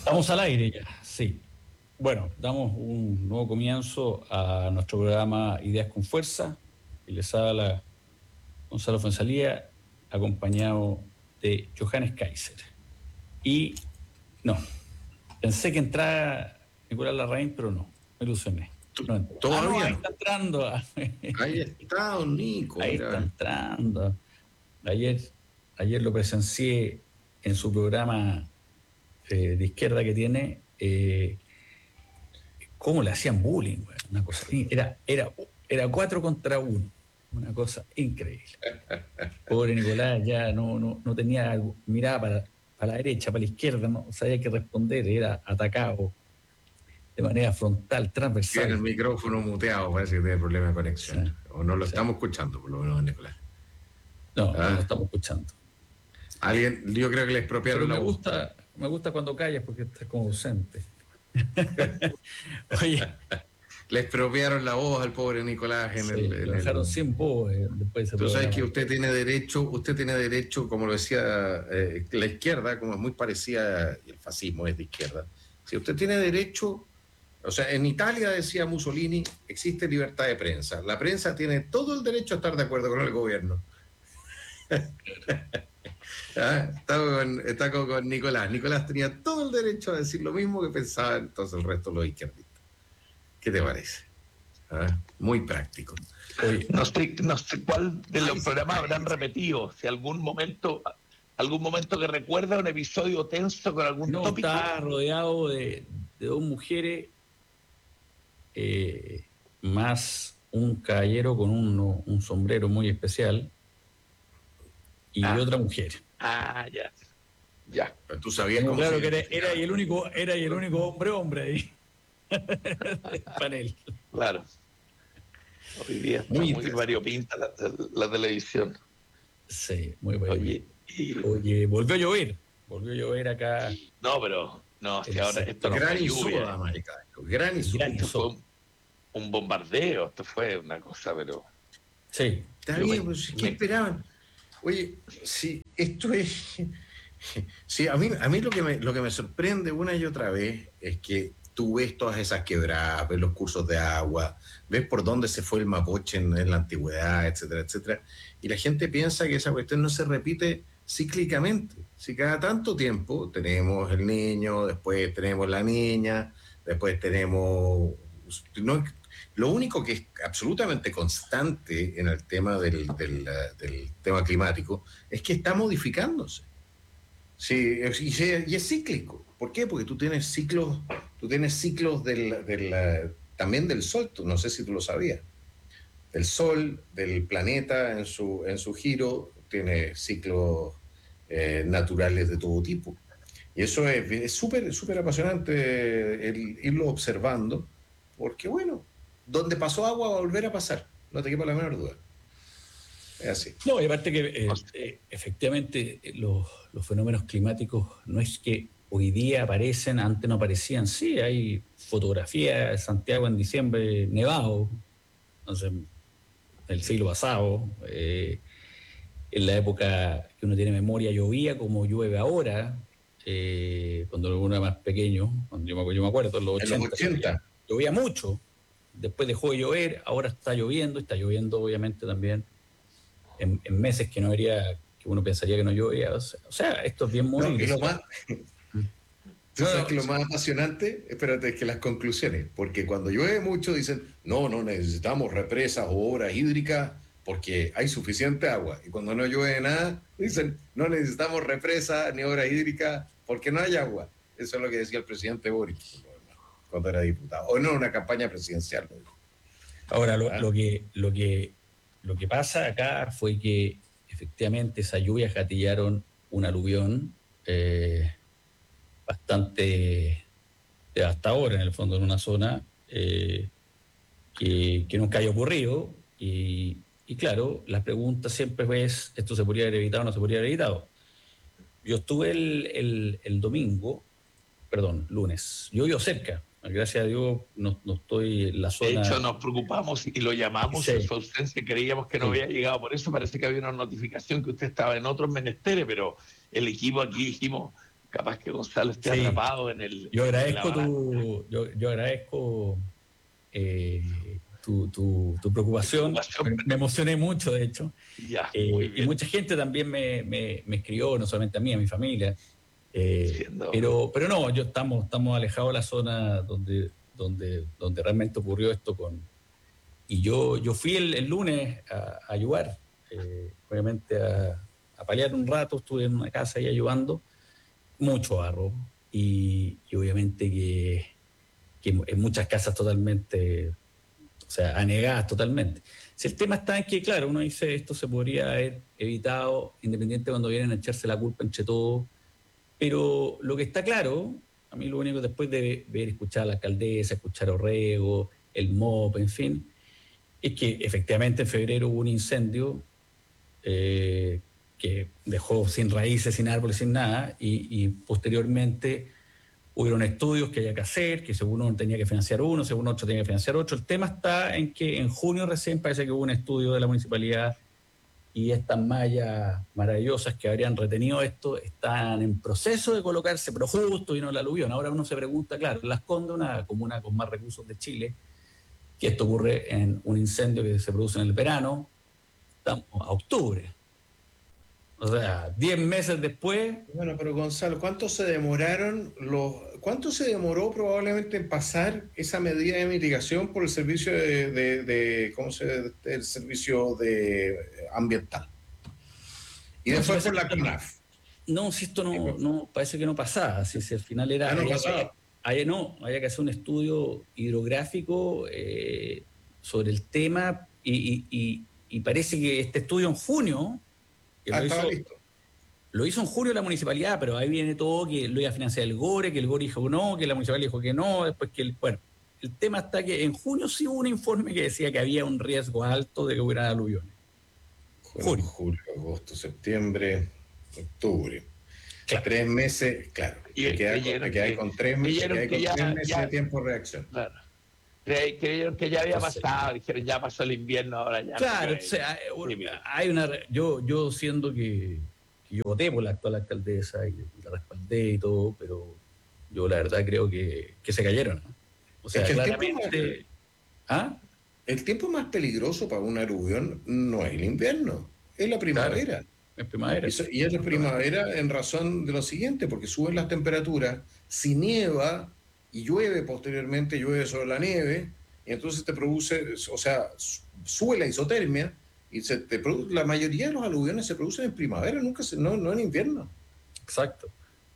Estamos al aire ya, sí. Bueno, damos un nuevo comienzo a nuestro programa Ideas con Fuerza. Y les habla Gonzalo Fonsalía, acompañado de Johannes Kaiser. Y no, pensé que entraba Nicolás Larraín, pero no, me ilusioné. No entró. No, Todavía ahí no. está entrando. Ahí está, don Nico, Ahí está mira. entrando. Ayer lo presencié en su programa de izquierda que tiene. Cómo le hacían bullying, güey. Una cosa, era 4 contra 1, una cosa increíble. Pobre Nicolás ya no tenía, miraba para la derecha, para la izquierda, no sabía qué responder, era atacado de manera frontal, Tiene el transversal. micrófono muteado, parece que tiene problema de O conexión. sea, O no lo o sea, estamos escuchando, por lo menos, Nicolás. no lo ¿Ah? estamos escuchando. Yo creo que le expropiaron Pero la me voz. gusta, me gusta cuando callas porque estás como ausente. Oye, Le expropiaron la voz al pobre Nicolás en sí, lo dejaron sin voz después de ese Tú sabes que programa. usted tiene derecho, como lo decía la izquierda, como es muy parecida, y el fascismo es de izquierda. Si usted tiene derecho, o sea, en Italia decía Mussolini, existe libertad de prensa. La prensa tiene todo el derecho a estar de acuerdo con el gobierno. ¿Ah? Está con Nicolás. Nicolás tenía todo el derecho a decir lo mismo que pensaba entonces el resto de los izquierdistas. ¿Qué te parece? ¿Ah? Muy práctico. Oye, No sé cuál de los Cállese, programas habrán cállese. repetido, si algún momento que recuerda un episodio tenso con algún no, tópico. está rodeado de dos mujeres, más un caballero con un sombrero muy especial y Ah, otra mujer. ya, ya. Pero tú sabías Tengo cómo se claro que era identificaba. y el único hombre ahí del panel. Claro. Hoy día está Muy muy interesante. variopinta la televisión. Sí, muy bueno. Oye, Oye, volvió a llover acá no, pero no, si en el ahora esto no sector. fue Granizó, lluvia, damas y caballeros, granizó. Gran esto fue hizo. un bombardeo, esto fue una cosa, pero Sí, Está yo bien, pues, ¿qué esperaban? Oye, si esto es. Sí, a mí lo que me sorprende una y otra vez es que tú ves todas esas quebradas, ves los cursos de agua, ves por dónde se fue el Mapoche en la antigüedad, etcétera, etcétera, y la gente piensa que esa cuestión no se repite cíclicamente. Si cada tanto tiempo tenemos el niño, después tenemos la niña, después tenemos. No, lo único que es absolutamente constante en el tema del tema climático es que está modificándose. Sí, y es cíclico. ¿Por qué? Porque tú tienes ciclos también del Sol, no sé si tú lo sabías. Del Sol, del planeta en su giro, tiene ciclos naturales de todo tipo. Y eso es súper, súper apasionante el irlo observando, porque bueno, donde pasó agua va a volver a pasar, no te quepa la menor duda. Es así. no, y aparte que efectivamente los fenómenos climáticos no es que hoy día aparecen, antes no aparecían. Sí, hay fotografías de Santiago en diciembre nevado, no sé, del siglo pasado, en la época que uno tiene memoria llovía como llueve ahora, cuando uno era más pequeño, cuando yo me acuerdo, en los En los 80 llovía, 80. llovía mucho, después dejó de llover, ahora está lloviendo obviamente también en meses que no habría, que uno pensaría que no llovía. O sea, esto es bien No, móvil. y lo Sí. más, tú No, sabes no, que lo más apasionante, espérate, es que las conclusiones, porque cuando llueve mucho dicen, no necesitamos represas o obras hídricas porque hay suficiente agua. Y cuando no llueve nada, dicen, no necesitamos represas ni obras hídricas porque no hay agua. Eso es lo que decía el presidente Boric cuando era diputado. O no, una campaña presidencial. ahora, ¿Ah? lo que pasa acá fue que efectivamente esas lluvias gatillaron un aluvión bastante devastador en el fondo en una zona que nunca haya ocurrido. Y claro, la pregunta siempre es, ¿esto se podría haber evitado o no se podría haber evitado? Yo estuve el domingo, perdón, lunes. Yo vivo cerca. Gracias a Dios no estoy en la de hecho zona. nos preocupamos y lo llamamos en Sí, su ausencia, creíamos que no sí. había llegado, por eso parece que había una notificación que usted estaba en otros menesteres, pero el equipo aquí dijimos, capaz que Gonzalo esté Sí. atrapado en el... Yo en la agradezco balanza. yo agradezco tu preocupación. Preocupación, Me emocioné mucho, de hecho. ya, muy Y bien. mucha gente también me escribió, no solamente a mí, a mi familia. Siendo, Pero no, estamos alejados de la zona donde realmente ocurrió esto y yo fui el lunes a ayudar, obviamente a paliar un rato, estuve en una casa ahí ayudando, mucho barro, y obviamente que en muchas casas totalmente, o sea, anegadas totalmente. Si el tema está en que, claro, uno dice esto se podría haber evitado, independiente cuando vienen a echarse la culpa entre todos, pero lo que está claro, a mí lo único después de ver, escuchar a la alcaldesa, escuchar a Orrego, el MOP, en fin, es que efectivamente en febrero hubo un incendio que dejó sin raíces, sin árboles, sin nada, y posteriormente hubieron estudios que había que hacer, que según uno tenía que financiar uno, según otro tenía que financiar otro. El tema está en que en junio recién parece que hubo un estudio de la municipalidad y estas mallas maravillosas que habrían retenido esto están en proceso de colocarse, pero justo vino el aluvión. Ahora uno se pregunta, claro, Las Condes, una comuna con más recursos de Chile, que esto ocurre en un incendio que se produce en el verano, estamos a octubre. O sea, 10 meses después. Bueno, pero Gonzalo, cuánto se demoró probablemente en pasar esa medida de mitigación por el servicio el servicio de ambiental? Y No, después por la CONAF. no, si esto no parece que no pasaba, si al final era. No pasaba. Había que hacer un estudio hidrográfico sobre el tema y parece que este estudio en junio, que Estaba listo. lo hizo en junio la municipalidad, pero ahí viene todo que lo iba a financiar el GORE, que el GORE dijo no, que la municipalidad dijo que no, después bueno, el tema está que en junio sí hubo un informe que decía que había un riesgo alto de que hubiera aluviones. Julio, agosto, septiembre, octubre. Claro. 3 meses, claro. Y hay con 3 meses de tiempo de reacción. Claro. Creyeron que ya había pasado, dijeron ya pasó el invierno, ahora ya. Claro, hay yo siendo que yo voté por la actual alcaldesa y la respaldé y todo, pero yo la verdad creo que se cayeron, ¿no? O sea, es que claramente. El tiempo más peligroso para un aluvión no es el invierno, es la primavera. Claro, es primavera. Y es la primavera en razón de lo siguiente, porque suben las temperaturas, si nieva y llueve posteriormente, llueve sobre la nieve, y entonces te produce, o sea, sube la isotermia, y la mayoría de los aluviones se producen en primavera, no en invierno. Exacto.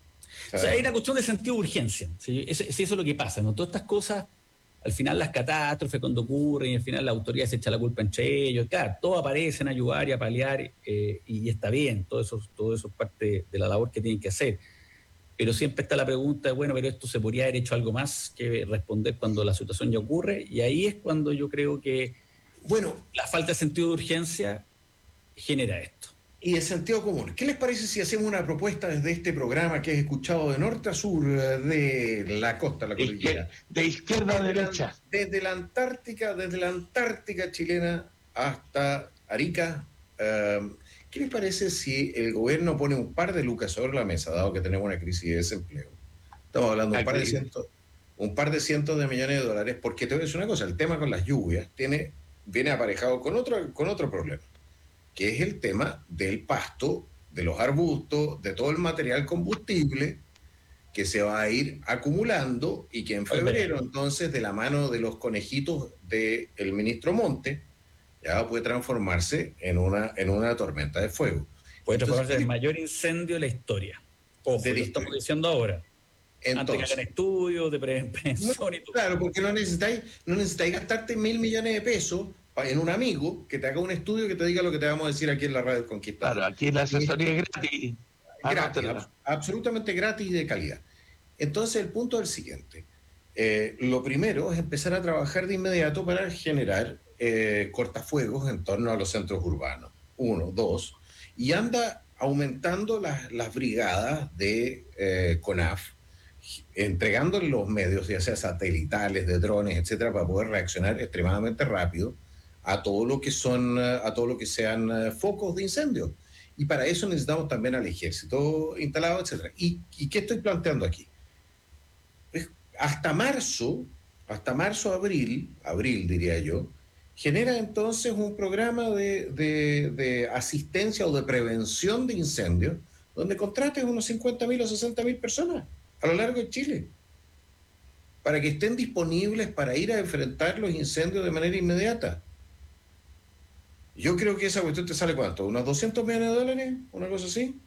O sea, hay una cuestión de sentido de urgencia. ¿Sí? Eso es lo que pasa, ¿no? Todas estas cosas, al final las catástrofes cuando ocurren, y al final la autoridad se echa la culpa entre ellos, claro, todos aparecen a ayudar y a paliar, y está bien, todo eso es parte de la labor que tienen que hacer. Pero siempre está la pregunta, bueno, pero esto se podría haber hecho algo más que responder cuando la situación ya ocurre, y ahí es cuando yo creo que, bueno, la falta de sentido de urgencia genera esto. Y el sentido común. ¿Qué les parece si hacemos una propuesta desde este programa que es escuchado de norte a sur, de la costa, la cordillera? De izquierda a derecha. Desde la Antártica chilena hasta Arica. ¿Qué les parece si el gobierno pone un par de lucas sobre la mesa, dado que tenemos una crisis de desempleo? Estamos hablando de un par de cientos de millones de dólares, porque te voy a decir una cosa, el tema con las lluvias viene aparejado con otro problema, que es el tema del pasto, de los arbustos, de todo el material combustible que se va a ir acumulando y que en febrero, entonces, de la mano de los conejitos del ministro Monte, ya puede transformarse en una tormenta de fuego. Puede transformarse en el mayor incendio de la historia. Ojo, lo estamos diciendo ahora. Entonces, antes que hagan estudios de prevención y todo. Claro, porque no necesitáis gastarte 1.000 millones de pesos en un amigo que te haga un estudio que te diga lo que te vamos a decir aquí en la Radio Conquistador. Claro, aquí la asesoría es gratis. Absolutamente gratis y de calidad. Entonces el punto es el siguiente. Lo primero es empezar a trabajar de inmediato para generar cortafuegos en torno a los centros urbanos. 1, 2. Y anda aumentando las brigadas de CONAF, entregándole los medios, ya sea satelitales, de drones, etcétera, para poder reaccionar extremadamente rápido a todo lo que sean focos de incendio. y para eso necesitamos también al ejército instalado, etcétera. ¿Y qué estoy planteando aquí? Pues hasta marzo, abril diría yo, genera entonces un programa de asistencia o de prevención de incendios, donde contrates unos 50.000 o 60.000 personas a lo largo de Chile, para que estén disponibles para ir a enfrentar los incendios de manera inmediata. Yo creo que esa cuestión te sale ¿cuánto? ¿Unos $200 millones? ¿Una cosa así?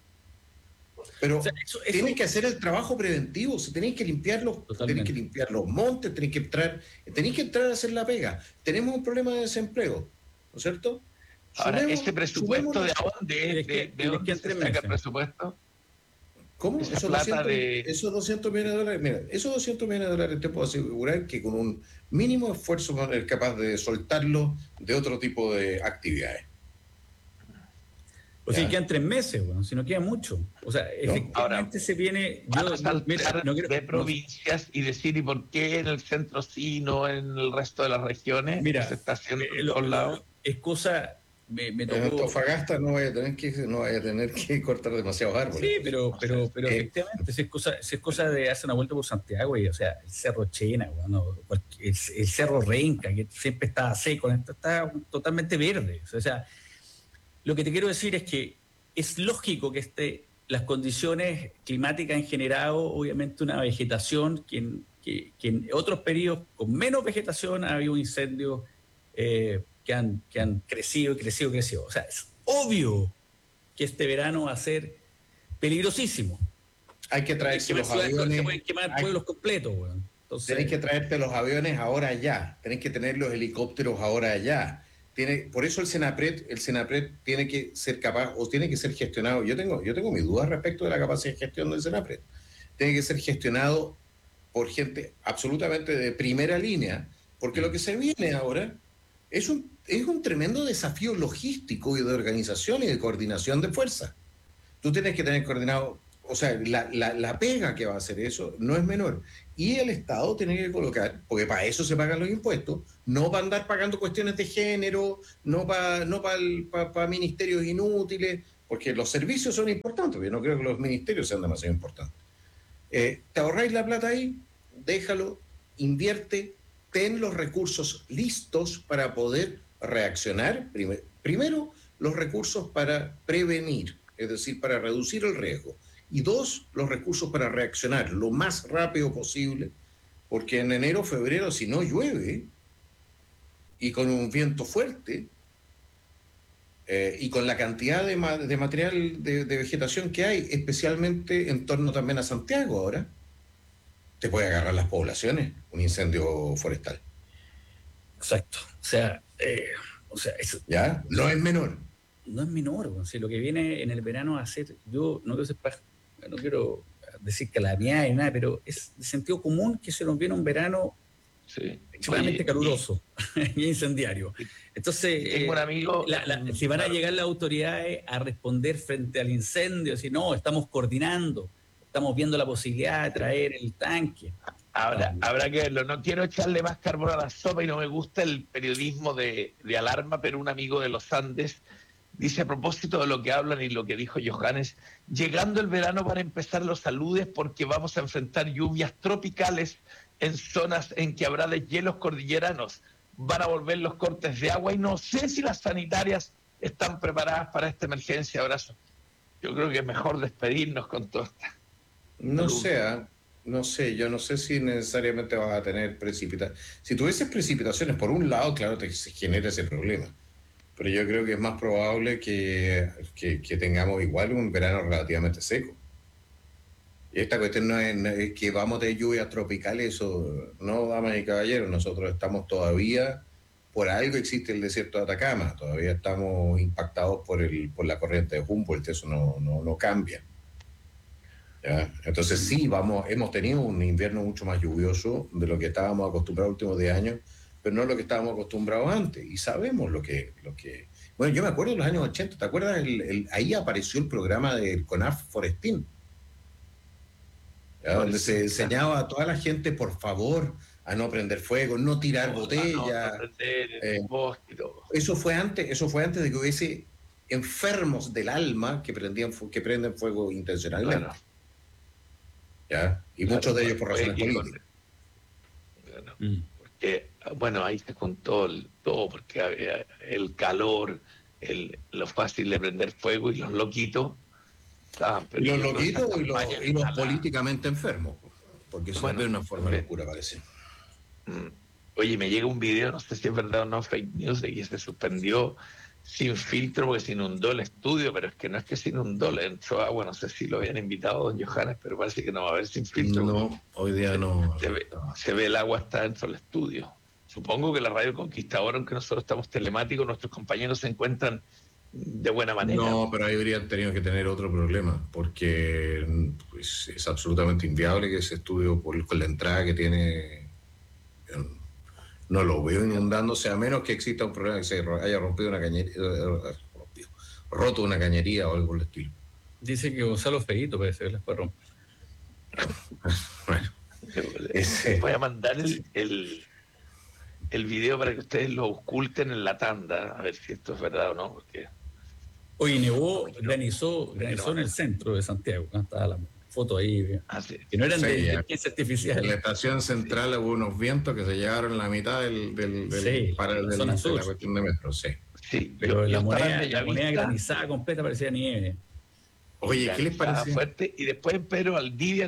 Pero O sea, tienen que hacer el trabajo preventivo, tenéis que limpiar los montes, tenéis que entrar a hacer la pega. Tenemos un problema de desempleo, ¿no es cierto? Ahora, ese presupuesto, ¿de dónde se saca el presupuesto? ¿Cómo? Esos 200 millones de dólares. Mira, esos 200 millones de dólares te puedo asegurar que con un mínimo esfuerzo van a ser capaz de soltarlo de otro tipo de actividades. O sea, quedan 3 meses, bueno, si no queda mucho. O sea, efectivamente ahora, se viene... de provincias y decir, ¿y por qué en el centro sí, no en el resto de las regiones? Mira, se está haciendo en todos lados. Es cosa... Me tocó... En Antofagasta no vaya a tener que cortar demasiados árboles. Sí, pero efectivamente, es cosa de hacer una vuelta por Santiago y, o sea, el Cerro Chena, bueno, el Cerro Renca, que siempre estaba seco, esto está totalmente verde. O sea, lo que te quiero decir es que es lógico que las condiciones climáticas han generado, obviamente, una vegetación que en otros periodos con menos vegetación ha habido incendios que han crecido. O sea, es obvio que este verano va a ser peligrosísimo. Hay que traerse los aviones. Se pueden quemar pueblos completos, weón. Tenéis que traerte los aviones ahora ya. Tenéis que tener los helicópteros ahora ya. Por eso el Senapred tiene que ser capaz o tiene que ser gestionado. Yo tengo mis dudas respecto de la capacidad de gestión del Senapred. Tiene que ser gestionado por gente absolutamente de primera línea, porque lo que se viene ahora es un tremendo desafío logístico y de organización y de coordinación de fuerzas. Tú tienes que tener coordinado, o sea, la pega que va a hacer eso no es menor. Y el Estado tiene que colocar, porque para eso se pagan los impuestos, no para andar pagando cuestiones de género, no para ministerios inútiles, porque los servicios son importantes, yo no creo que los ministerios sean demasiado importantes. Te ahorráis la plata ahí, déjalo, invierte, ten los recursos listos para poder reaccionar. Primero, los recursos para prevenir, es decir, para reducir el riesgo. Y 2, los recursos para reaccionar lo más rápido posible, porque en enero, febrero, si no llueve, y con un viento fuerte, y con la cantidad de material de vegetación que hay, especialmente en torno también a Santiago ahora, te puede agarrar las poblaciones, un incendio forestal. Exacto. O sea, eso, ¿ya? No es menor. No es menor. O sea, lo que viene en el verano a hacer, yo no quiero decir calamidad ni nada, pero es de sentido común que se nos viene un verano extremadamente caluroso y incendiario. Entonces, tengo un amigo, si van a llegar las autoridades a responder frente al incendio, si no, estamos coordinando, estamos viendo la posibilidad de traer el tanque. Habrá que verlo. No quiero echarle más carbón a la sopa y no me gusta el periodismo de alarma, pero un amigo de los Andes dice, a propósito de lo que hablan y lo que dijo Johannes, llegando el verano van a empezar los aludes porque vamos a enfrentar lluvias tropicales en zonas en que habrá deshielos cordilleranos. Van a volver los cortes de agua y no sé si las sanitarias están preparadas para esta emergencia. Abrazo. Yo creo que es mejor despedirnos con todo esto. No sé, yo no sé si necesariamente vas a tener precipitaciones. Si tuvieses precipitaciones por un lado, claro, se genera ese problema. Pero yo creo que es más probable que tengamos igual un verano relativamente seco. Y esta cuestión no es que vamos de lluvias tropicales, eso no, damas y caballeros, nosotros estamos todavía, por algo existe el desierto de Atacama, todavía estamos impactados por la corriente de Humboldt, eso no cambia. ¿Ya? Entonces sí, hemos tenido un invierno mucho más lluvioso de lo que estábamos acostumbrados los últimos 10 años, pero no lo que estábamos acostumbrados antes, y sabemos lo que... Bueno, yo me acuerdo de los años 80, ¿te acuerdas? Ahí apareció el programa del CONAF Forestín, donde se enseñaba a toda la gente, por favor, a no prender fuego, no tirar botellas. Eso fue antes de que hubiese enfermos del alma que prenden fuego intencionalmente. Claro. ¿Ya? Y muchos de ellos por razones políticas. Porque, bueno, ahí se juntó todo, porque había el calor, lo fácil de prender fuego y los loquitos. Y los loquitos y los políticamente enfermos, porque eso es de una forma de locura, parece. Oye, me llega un video, no sé si es verdad o no, fake news, de que se suspendió sin filtro porque se inundó el estudio, pero es que no es que se inundó, le entró agua, no sé si lo habían invitado don Johannes, pero parece que no va a haber sin filtro. No, hoy día no. Se ve el agua está dentro del estudio. Supongo que la Radio Conquistadora, aunque nosotros estamos telemáticos, nuestros compañeros se encuentran de buena manera. No, pero ahí habrían tenido que tener otro problema, porque pues, es absolutamente inviable que ese estudio, con la entrada que tiene, no lo veo inundándose, a menos que exista un problema que se haya rompido una cañería, roto una cañería o algo por el estilo. Dice que Gonzalo Feito parece que les puede romper. Bueno, voy a mandar el video para que ustedes lo oculten en la tanda, a ver si esto es verdad o no, porque... Oye, nevó, granizó en el centro de Santiago. Estaba la foto ahí, sí. que no eran de inteligencia artificial. En la estación central hubo unos vientos que se llevaron la mitad de la cuestión de metro, sí. Sí, pero la moneda granizada completa parecía nieve. Oye, ¿qué les parece? Fuerte, y después en Pedro Valdivia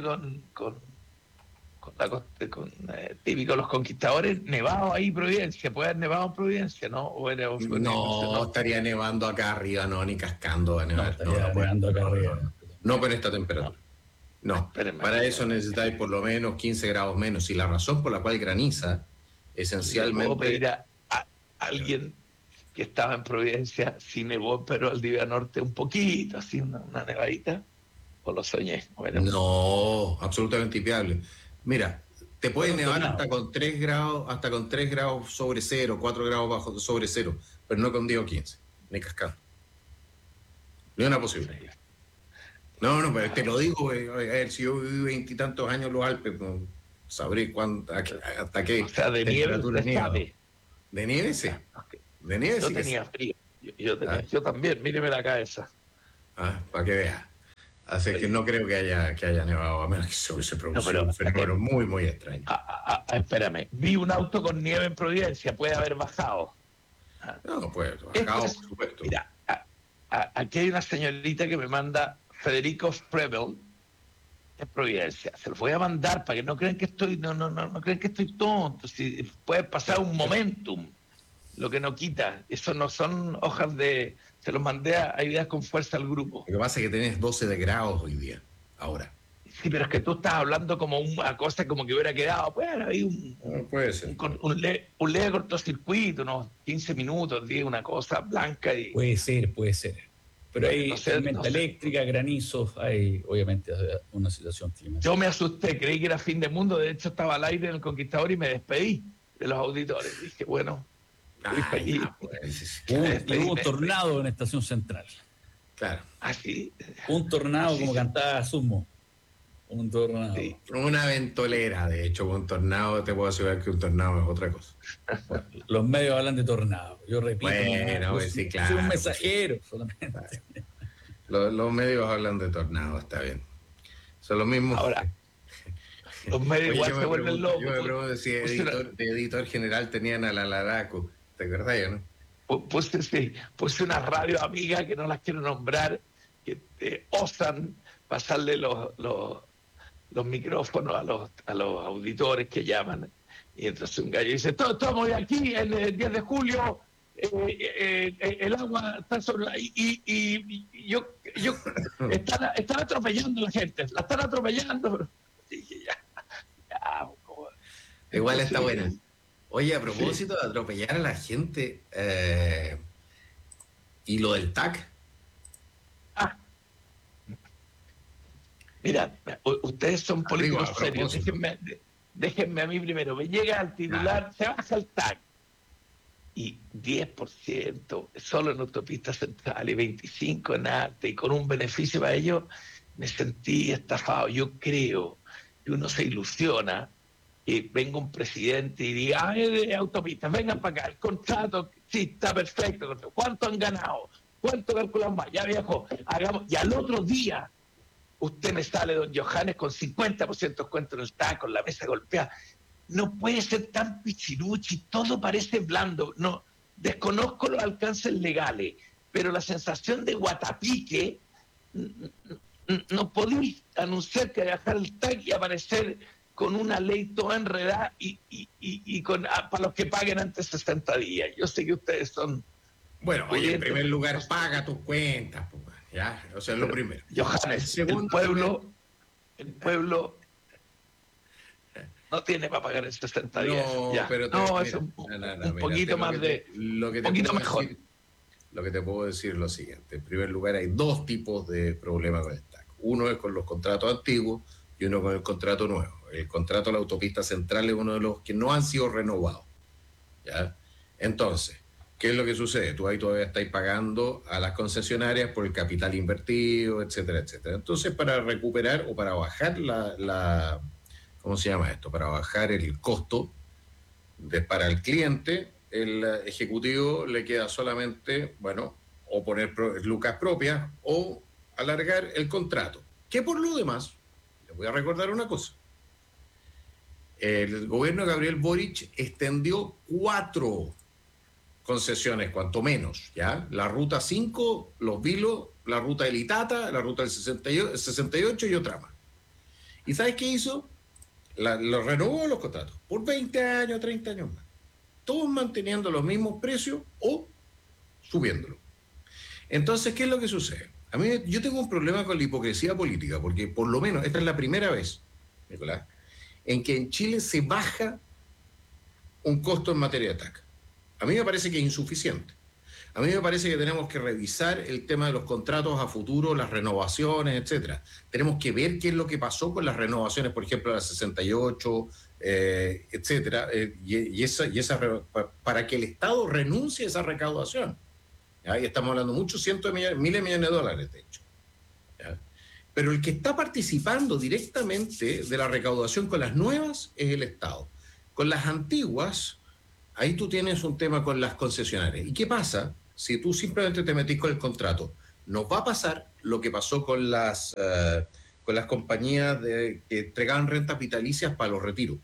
típico los conquistadores, nevado ahí Providencia, puede haber nevado en Providencia, ¿no? No, estaría nevando acá arriba, no, ni cascando a nevar. Nevando acá arriba. No con esta temperatura. No, para eso necesitáis por lo menos 15 grados menos. Y la razón por la cual graniza, esencialmente... ¿Puedo pedir a alguien que estaba en Providencia, si nevó pero Valdivia Norte un poquito, así una nevadita? ¿O lo soñé? Bueno. No, absolutamente inviable. Mira, te puede nevar hasta con 3 grados sobre cero, 4 grados sobre cero, pero no con 10 o 15, ni cascando. Ni una posibilidad. No, pero te lo digo, a ver, si yo viví 20 y tantos años en los Alpes, pues, sabré hasta qué. O sea, de nieve, ¿De nieve sí? De nieve yo sí. Tenía frío. Yo también, míreme la cabeza. Para que veas. Así que no creo que haya nevado, a menos que se produzca un fenómeno muy, muy extraño. Espérame, vi un auto con nieve en Providencia, puede haber bajado. No, puede haber bajado, por supuesto. Mira, aquí hay una señorita que me manda Federico Sprevel en Providencia. Se los voy a mandar para que no crean que estoy, no crean que estoy tonto. Si puede pasar un momentum, lo que no quita. Eso no son hojas de... Se los mandé a Ideas con Fuerza al grupo. Lo que pasa es que tenés 12 de grados hoy día, ahora. Sí, pero es que tú estás hablando como una cosa como que hubiera quedado, bueno, ahí puede ser. un leve cortocircuito, unos 15 minutos, 10, una cosa blanca. Y... Puede ser. Pero hay tormenta eléctrica, granizos, hay obviamente una situación climática. Yo me asusté, creí que era fin de mundo, de hecho estaba al aire en el Conquistador y me despedí de los auditores. Dije, bueno... Hubo un tornado en Estación Central. Claro. ¿Sí? Un tornado, como cantaba Sumo. Un tornado. Sí. Una ventolera, de hecho, un tornado, te puedo asegurar que un tornado es otra cosa. Los medios hablan de tornado. Yo repito. Bueno, sí, claro. Soy un mensajero solamente. Los medios hablan de tornado, está bien. Son los mismos. Ahora, los medios igual se vuelven locos. Yo me pregunto si editor general tenían a la Laraco. ¿Te acordás, no? Puse una radio amiga que no las quiero nombrar, que osan pasarle los micrófonos a los auditores que llaman. Y entonces un gallo dice, estamos aquí el 10 de julio, el agua está sobre... Y yo están atropellando a la gente, la están atropellando. Igual está buena. Oye, a propósito de atropellar a la gente, ¿y lo del TAC? Mira, ustedes son políticos serios, déjenme a mí primero. Me llega al titular, se baja el TAC. Y 10% solo en autopista central y 25% en arte, y con un beneficio para ellos, me sentí estafado. Yo creo que uno se ilusiona y venga un presidente y diga, autopistas, vengan para acá, el contrato, sí, está perfecto, ¿cuánto han ganado? ¿Cuánto calculamos más? Ya, viejo, hagamos. Y al otro día, usted me sale, don Johannes, con 50% de descuento en el TAC, con la mesa golpeada. No puede ser tan pichiruchi, todo parece blando. No, desconozco los alcances legales, pero la sensación de guatapique, no podéis anunciar que dejar el TAC y aparecer con una ley toda enredada y para los que paguen antes 60 días. Yo sé que ustedes son... Bueno, oye, en primer lugar, paga tus cuentas, pues, ¿ya? O sea, es lo primero. Johannes, Segundo, el pueblo no tiene para pagar en 60 días. Ya. Pero es un poquito más de... Un poquito mejor. Lo que te puedo decir es lo siguiente. En primer lugar, hay dos tipos de problemas con el TAC. Uno es con los contratos antiguos y uno con el contrato nuevo. El contrato de la autopista central es uno de los que no han sido renovados, ¿ya? Entonces, ¿qué es lo que sucede? Tú ahí todavía estás pagando a las concesionarias por el capital invertido, etcétera, etcétera. Entonces, para recuperar o para bajar ¿cómo se llama esto? Para bajar el costo para el cliente, el ejecutivo le queda solamente, bueno, o poner lucas propias o alargar el contrato. Que por lo demás, les voy a recordar una cosa. El gobierno de Gabriel Boric extendió 4 concesiones, cuanto menos, ¿ya? La ruta 5, Los Vilos, la ruta del Itata, la ruta del 68 y otra más. ¿Y sabes qué hizo? Lo renovó los contratos por 20 años, 30 años más. Todos manteniendo los mismos precios o subiéndolo. Entonces, ¿qué es lo que sucede? Yo tengo un problema con la hipocresía política, porque por lo menos esta es la primera vez, Nicolás, en que en Chile se baja un costo en materia de TAC. A mí me parece que es insuficiente. A mí me parece que tenemos que revisar el tema de los contratos a futuro, las renovaciones, etcétera. Tenemos que ver qué es lo que pasó con las renovaciones, por ejemplo, la 68, etcétera, para que el Estado renuncie a esa recaudación. Ahí estamos hablando de muchos cientos de millones, miles de millones de dólares, de hecho. ¿Ya? Pero el que está participando directamente de la recaudación con las nuevas es el Estado. Con las antiguas, ahí tú tienes un tema con las concesionarias. ¿Y qué pasa si tú simplemente te metís con el contrato? Nos va a pasar lo que pasó con las compañías que entregaban rentas vitalicias para los retiros.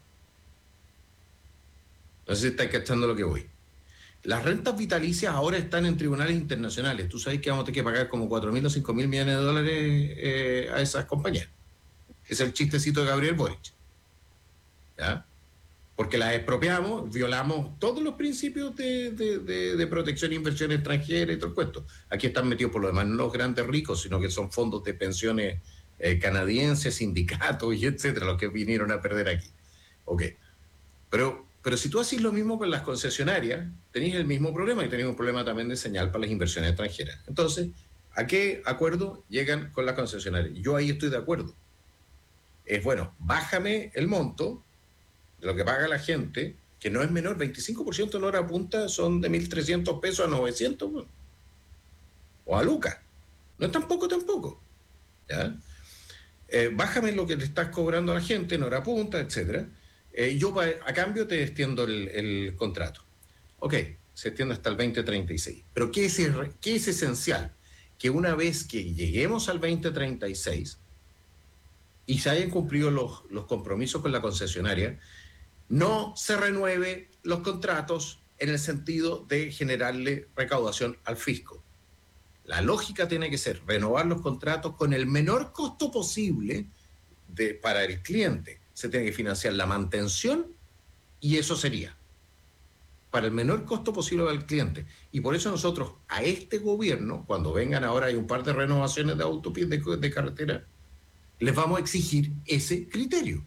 No sé si estáis cachando lo que voy. Las rentas vitalicias ahora están en tribunales internacionales. Tú sabes que vamos a tener que pagar como 4.000 o 5.000 millones de dólares a esas compañías. Es el chistecito de Gabriel Boric. ¿Ya? Porque las expropiamos, violamos todos los principios de protección e inversión extranjera y todo el cuento. Aquí están metidos por lo demás no los grandes ricos, sino que son fondos de pensiones canadienses, sindicatos y etcétera, los que vinieron a perder aquí. Ok. Pero si tú haces lo mismo con las concesionarias, tenéis el mismo problema y tenéis un problema también de señal para las inversiones extranjeras. Entonces, ¿a qué acuerdo llegan con las concesionarias? Yo ahí estoy de acuerdo. Es bueno, bájame el monto de lo que paga la gente, que no es menor, 25% en hora punta son de 1.300 pesos a 900, ¿no? O a lucas. No es tampoco. ¿Ya? Bájame lo que le estás cobrando a la gente en hora punta, etcétera. Yo a cambio te extiendo el contrato. Ok, se extiende hasta el 2036. Pero ¿qué es esencial? Que una vez que lleguemos al 2036 y se hayan cumplido los compromisos con la concesionaria, no se renueve los contratos en el sentido de generarle recaudación al fisco. La lógica tiene que ser renovar los contratos con el menor costo posible para el cliente. Se tiene que financiar la mantención y eso sería para el menor costo posible al cliente. Y por eso nosotros a este gobierno, cuando vengan ahora hay un par de renovaciones de autopistas de carretera, les vamos a exigir ese criterio.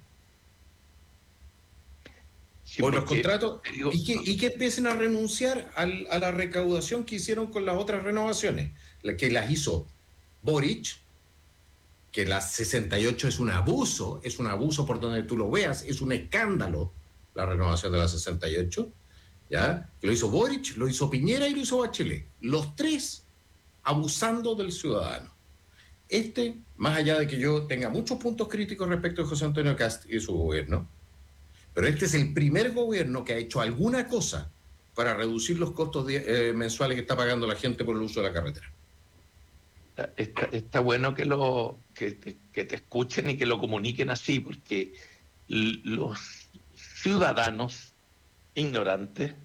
Sí, por los contratos y que empiecen a renunciar a la recaudación que hicieron con las otras renovaciones, que las hizo Boric, que la 68 es un abuso por donde tú lo veas, es un escándalo la renovación de la 68, ¿ya? Lo hizo Boric, lo hizo Piñera y lo hizo Bachelet. Los tres abusando del ciudadano. Más allá de que yo tenga muchos puntos críticos respecto de José Antonio Kast y su gobierno, pero este es el primer gobierno que ha hecho alguna cosa para reducir los costos mensuales que está pagando la gente por el uso de la carretera. Está bueno que te escuchen y que lo comuniquen así, porque los ciudadanos ignorantes,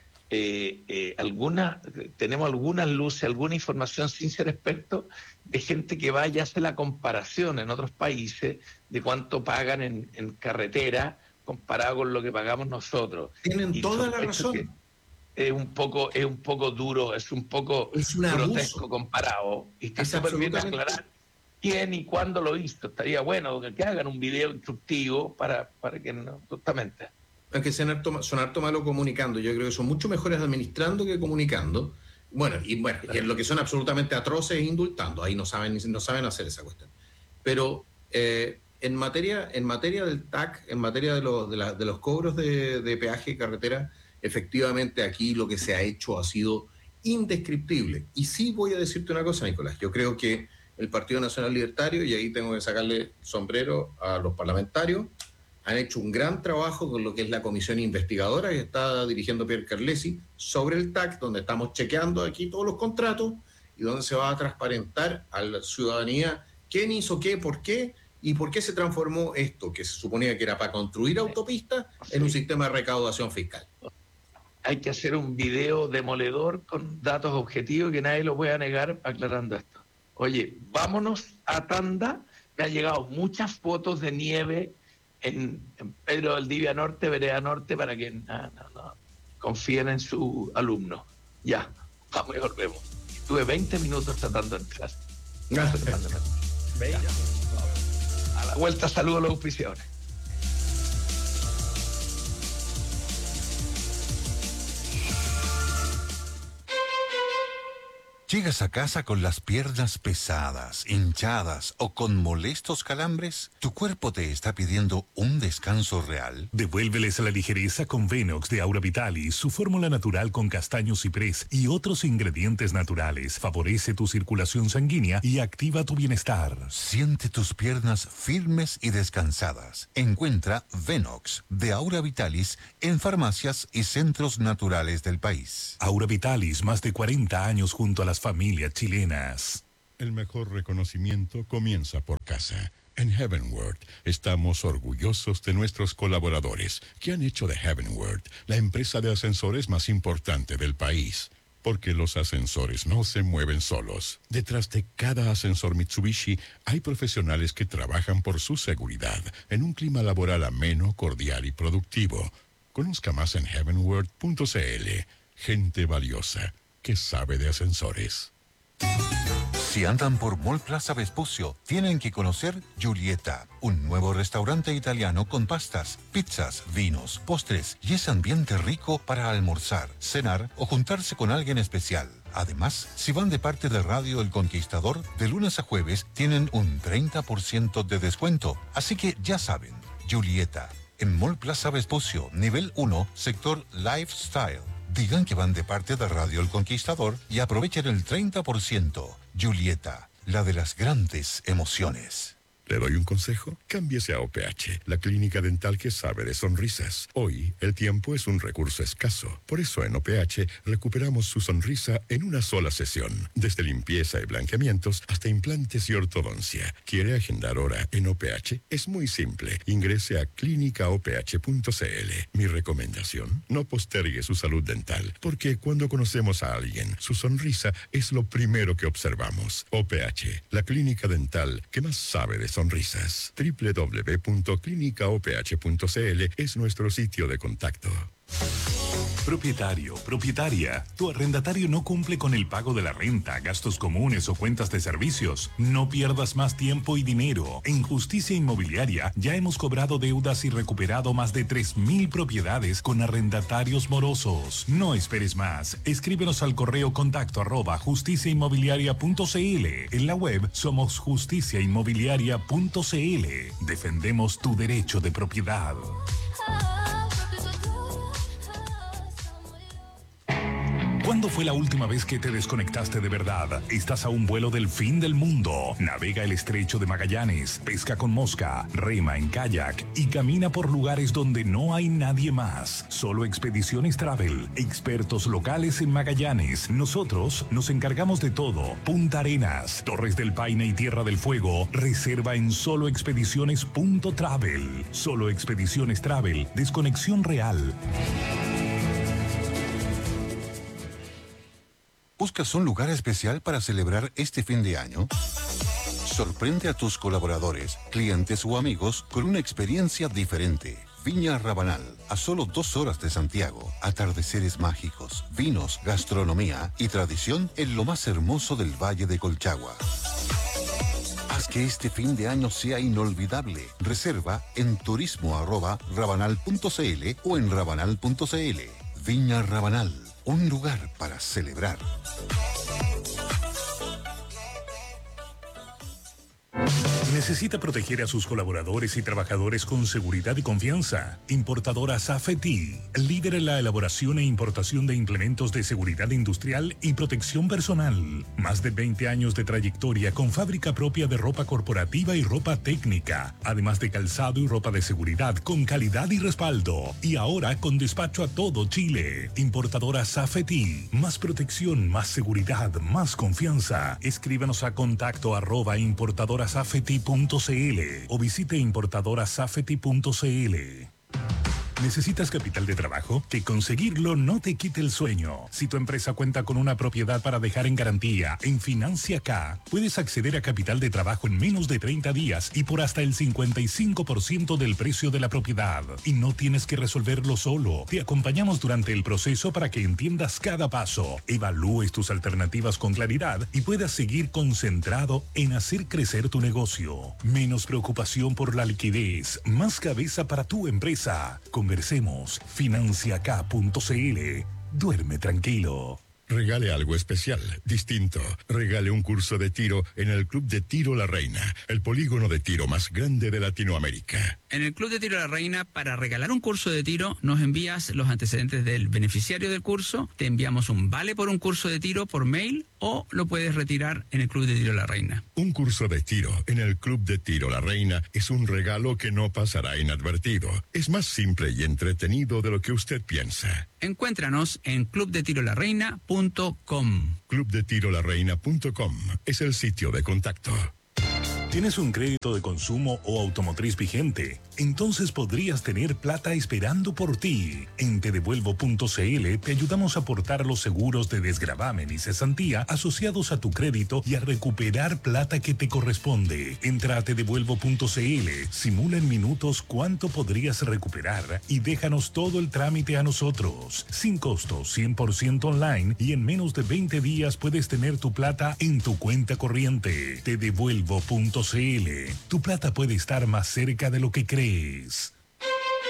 tenemos algunas luces, alguna información sin ser expertos, de gente que vaya a hacer la comparación en otros países de cuánto pagan en carretera comparado con lo que pagamos nosotros. Tienen toda la razón. Es un poco duro, es un poco grotesco comparado. Y está súper bien aclarar quién y cuándo lo hizo. Estaría bueno que hagan un video instructivo para que no, justamente. Aunque son harto malo comunicando. Yo creo que son mucho mejores administrando que comunicando. Y lo que son absolutamente atroces es indultando. Ahí no saben hacer esa cuestión. Pero en materia del TAC, en materia de los cobros de peaje y carretera, efectivamente aquí lo que se ha hecho ha sido indescriptible. Y sí voy a decirte una cosa, Nicolás. Yo creo que el Partido Nacional Libertario, y ahí tengo que sacarle sombrero a los parlamentarios, han hecho un gran trabajo con lo que es la comisión investigadora que está dirigiendo Pierre Carlesi sobre el TAC, donde estamos chequeando aquí todos los contratos y donde se va a transparentar a la ciudadanía quién hizo qué, por qué y por qué se transformó esto, que se suponía que era para construir autopistas, en un sistema de recaudación fiscal. Hay que hacer un video demoledor con datos objetivos que nadie lo pueda negar aclarando esto. Oye, vámonos a tanda. Me han llegado muchas fotos de nieve en Pedro Valdivia Norte, Vereda Norte, para que no confíen en su alumno. Ya, vamos y volvemos. Estuve 20 minutos tratando de entrar. A la vuelta saludo a los auspiciadores. ¿Llegas a casa con las piernas pesadas, hinchadas o con molestos calambres? ¿Tu cuerpo te está pidiendo un descanso real? Devuélveles la ligereza con Venox de Aura Vitalis. Su fórmula natural con castaño ciprés y otros ingredientes naturales favorece tu circulación sanguínea y activa tu bienestar. Siente tus piernas firmes y descansadas. Encuentra Venox de Aura Vitalis en farmacias y centros naturales del país. Aura Vitalis, más de 40 años junto a las familias chilenas. El mejor reconocimiento comienza por casa. En Heavenward estamos orgullosos de nuestros colaboradores que han hecho de Heavenward la empresa de ascensores más importante del país. Porque los ascensores no se mueven solos. Detrás de cada ascensor Mitsubishi hay profesionales que trabajan por su seguridad en un clima laboral ameno, cordial y productivo. Conozca más en heavenward.cl. Gente valiosa que sabe de ascensores. Si andan por Mall Plaza Vespucio, tienen que conocer Giulietta, un nuevo restaurante italiano con pastas, pizzas, vinos, postres y ese ambiente rico para almorzar, cenar o juntarse con alguien especial. Además, si van de parte de Radio El Conquistador, de lunes a jueves tienen un 30% de descuento. Así que ya saben, Giulietta, en Mall Plaza Vespucio, nivel 1, sector Lifestyle. Digan que van de parte de Radio El Conquistador y aprovechen el 30%. Giulietta, la de las grandes emociones. ¿Le doy un consejo? Cámbiese a OPH, la clínica dental que sabe de sonrisas. Hoy, el tiempo es un recurso escaso. Por eso en OPH recuperamos su sonrisa en una sola sesión. Desde limpieza y blanqueamientos hasta implantes y ortodoncia. ¿Quiere agendar hora en OPH? Es muy simple. Ingrese a clínicaoph.cl. Mi recomendación, no postergue su salud dental, porque cuando conocemos a alguien, su sonrisa es lo primero que observamos. OPH, la clínica dental que más sabe de sonrisas. www.clinicaoph.cl es nuestro sitio de contacto. Propietario, propietaria, tu arrendatario no cumple con el pago de la renta, gastos comunes o cuentas de servicios. No pierdas más tiempo y dinero. En Justicia Inmobiliaria ya hemos cobrado deudas y recuperado más de 3.000 propiedades con arrendatarios morosos. No esperes más. Escríbenos al correo contacto@justiciainmobiliaria.cl. En la web somos justiciainmobiliaria.cl. Defendemos tu derecho de propiedad. ¿Cuándo fue la última vez que te desconectaste de verdad? Estás a un vuelo del fin del mundo. Navega el estrecho de Magallanes, pesca con mosca, rema en kayak y camina por lugares donde no hay nadie más. Solo Expediciones Travel, expertos locales en Magallanes. Nosotros nos encargamos de todo. Punta Arenas, Torres del Paine y Tierra del Fuego. Reserva en soloexpediciones.travel. Solo Expediciones Travel, desconexión real. ¿Buscas un lugar especial para celebrar este fin de año? Sorprende a tus colaboradores, clientes o amigos con una experiencia diferente. Viña Rabanal, a solo 2 horas de Santiago. Atardeceres mágicos, vinos, gastronomía y tradición en lo más hermoso del Valle de Colchagua. Haz que este fin de año sea inolvidable. Reserva en turismo@rabanal.cl o en rabanal.cl. Viña Rabanal, un lugar para celebrar. ¿Necesita proteger a sus colaboradores y trabajadores con seguridad y confianza? Importadora Safety, líder en la elaboración e importación de implementos de seguridad industrial y protección personal. Más de 20 años de trayectoria con fábrica propia de ropa corporativa y ropa técnica, además de calzado y ropa de seguridad con calidad y respaldo. Y ahora con despacho a todo Chile. Importadora Safety, más protección, más seguridad, más confianza. Escríbanos a contacto@importadorasafety.cl o visite importadorasafety.cl. ¿Necesitas capital de trabajo? Que conseguirlo no te quite el sueño. Si tu empresa cuenta con una propiedad para dejar en garantía en Financia K, puedes acceder a capital de trabajo en menos de 30 días y por hasta el 55% del precio de la propiedad. Y no tienes que resolverlo solo. Te acompañamos durante el proceso para que entiendas cada paso, evalúes tus alternativas con claridad y puedas seguir concentrado en hacer crecer tu negocio. Menos preocupación por la liquidez, más cabeza para tu empresa. Conversemos. FinanciaK.cl. Duerme tranquilo. Regale algo especial, distinto. Regale un curso de tiro en el Club de Tiro La Reina, el polígono de tiro más grande de Latinoamérica. En el Club de Tiro La Reina, para regalar un curso de tiro, nos envías los antecedentes del beneficiario del curso, te enviamos un vale por un curso de tiro por mail o lo puedes retirar en el Club de Tiro La Reina. Un curso de tiro en el Club de Tiro La Reina es un regalo que no pasará inadvertido. Es más simple y entretenido de lo que usted piensa. Encuéntranos en clubdetirolareina.com. Clubdetirolareina.com es el sitio de contacto. ¿Tienes un crédito de consumo o automotriz vigente? Entonces podrías tener plata esperando por ti. En tedevuelvo.cl te ayudamos a aportar los seguros de desgravamen y cesantía asociados a tu crédito y a recuperar plata que te corresponde. Entra a tedevuelvo.cl, simula en minutos cuánto podrías recuperar y déjanos todo el trámite a nosotros. Sin costos, 100% online y en menos de 20 días puedes tener tu plata en tu cuenta corriente. Tedevuelvo.cl. Tu plata puede estar más cerca de lo que crees.